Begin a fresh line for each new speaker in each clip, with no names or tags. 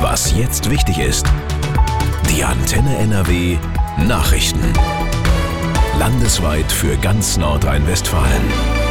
Was jetzt wichtig ist. Die Antenne NRW Nachrichten. Landesweit für ganz Nordrhein-Westfalen.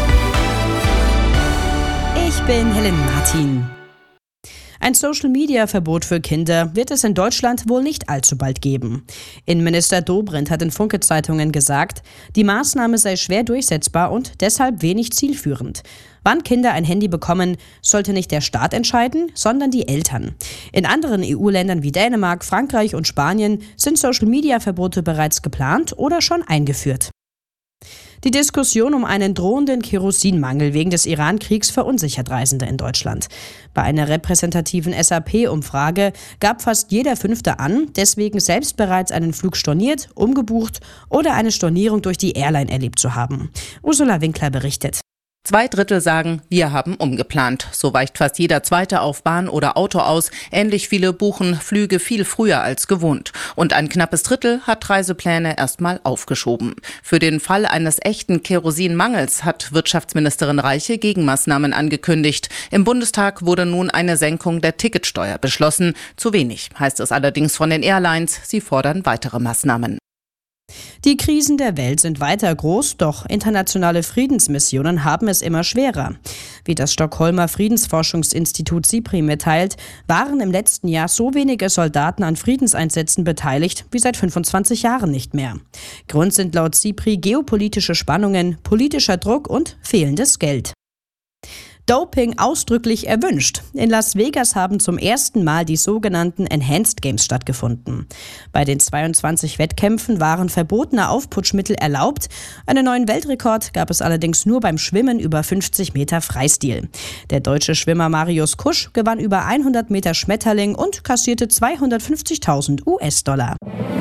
Ich bin Helen Martin. Ein Social-Media-Verbot für Kinder wird es in Deutschland wohl nicht allzu bald geben. Innenminister Dobrindt hat in Funke-Zeitungen gesagt, die Maßnahme sei schwer durchsetzbar und deshalb wenig zielführend. Wann Kinder ein Handy bekommen, sollte nicht der Staat entscheiden, sondern die Eltern. In anderen EU-Ländern wie Dänemark, Frankreich und Spanien sind Social-Media-Verbote bereits geplant oder schon eingeführt. Die Diskussion um einen drohenden Kerosinmangel wegen des Iran-Kriegs verunsichert Reisende in Deutschland. Bei einer repräsentativen SAP-Umfrage gab fast jeder Fünfte an, deswegen selbst bereits einen Flug storniert, umgebucht oder eine Stornierung durch die Airline erlebt zu haben. Ursula Winkler berichtet.
2/3 sagen, wir haben umgeplant. So weicht fast jeder Zweite auf Bahn oder Auto aus. Ähnlich viele buchen Flüge viel früher als gewohnt. Und ein knappes Drittel hat Reisepläne erstmal aufgeschoben. Für den Fall eines echten Kerosinmangels hat Wirtschaftsministerin Reiche Gegenmaßnahmen angekündigt. Im Bundestag wurde nun eine Senkung der Ticketsteuer beschlossen. Zu wenig, heißt es allerdings von den Airlines. Sie fordern weitere Maßnahmen.
Die Krisen der Welt sind weiter groß, doch internationale Friedensmissionen haben es immer schwerer. Wie das Stockholmer Friedensforschungsinstitut SIPRI mitteilt, waren im letzten Jahr so wenige Soldaten an Friedenseinsätzen beteiligt wie seit 25 Jahren nicht mehr. Grund sind laut SIPRI geopolitische Spannungen, politischer Druck und fehlendes Geld. Doping ausdrücklich erwünscht. In Las Vegas haben zum ersten Mal die sogenannten Enhanced Games stattgefunden. Bei den 22 Wettkämpfen waren verbotene Aufputschmittel erlaubt. Einen neuen Weltrekord gab es allerdings nur beim Schwimmen über 50 Meter Freistil. Der deutsche Schwimmer Marius Kusch gewann über 100 Meter Schmetterling und kassierte 250.000 US-Dollar.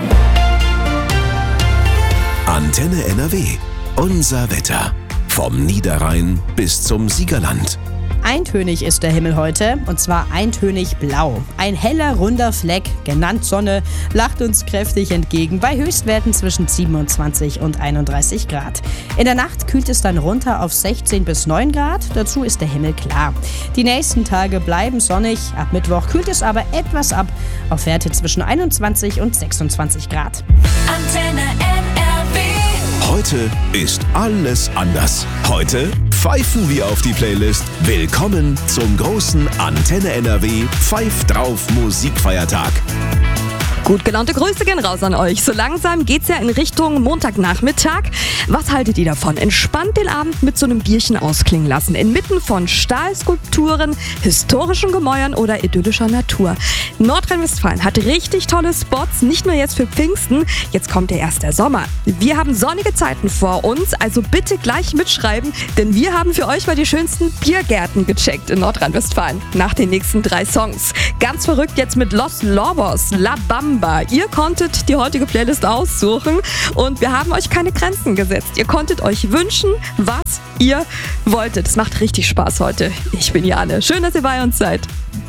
Antenne NRW. Unser Wetter. Vom Niederrhein bis zum Siegerland.
Eintönig ist der Himmel heute, und zwar eintönig blau. Ein heller, runder Fleck, genannt Sonne, lacht uns kräftig entgegen bei Höchstwerten zwischen 27 und 31 Grad. In der Nacht kühlt es dann runter auf 16 bis 9 Grad, dazu ist der Himmel klar. Die nächsten Tage bleiben sonnig, ab Mittwoch kühlt es aber etwas ab, auf Werte zwischen 21 und 26 Grad.
Antenne NRW.
Heute ist alles anders. Heute pfeifen wir auf die Playlist. Willkommen zum großen Antenne NRW Pfeif drauf Musikfeiertag.
Gut gelaunte Grüße gehen raus an euch. So langsam geht's ja in Richtung Montagnachmittag. Was haltet ihr davon? Entspannt den Abend mit so einem Bierchen ausklingen lassen. Inmitten von Stahlskulpturen, historischen Gemäuern oder idyllischer Natur. Nordrhein-Westfalen hat richtig tolle Spots, nicht nur jetzt für Pfingsten. Jetzt kommt ja erst der Sommer. Wir haben sonnige Zeiten vor uns, also bitte gleich mitschreiben, denn wir haben für euch mal die schönsten Biergärten gecheckt in Nordrhein-Westfalen. Nach den nächsten 3 Songs. Ganz verrückt jetzt mit Los Lobos, La Bamba. Ihr konntet die heutige Playlist aussuchen und wir haben euch keine Grenzen gesetzt. Ihr konntet euch wünschen, was ihr wolltet. Es macht richtig Spaß heute. Ich bin Jane. Schön, dass ihr bei uns seid.